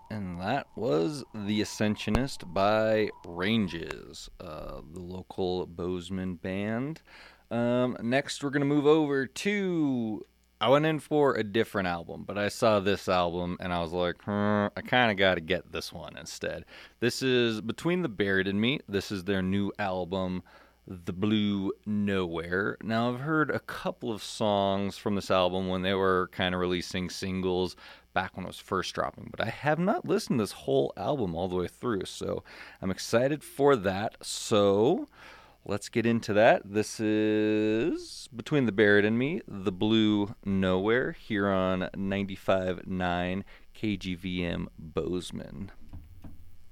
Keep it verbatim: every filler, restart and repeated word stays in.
And that was The Ascensionist by Ranges, uh, the local Bozeman band. Um, next, we're going to move over to. I went in for a different album, but I saw this album and I was like, huh, I kind of got to get this one instead. This is Between the Buried and Me. This is their new album, The Blue Nowhere. Now, I've heard a couple of songs from this album when they were kind of releasing singles back when it was first dropping, but I have not listened to this whole album all the way through, so I'm excited for that. So let's get into that. This is Between the Buried and Me, The Blue Nowhere, here on ninety-five point nine K G V M Bozeman.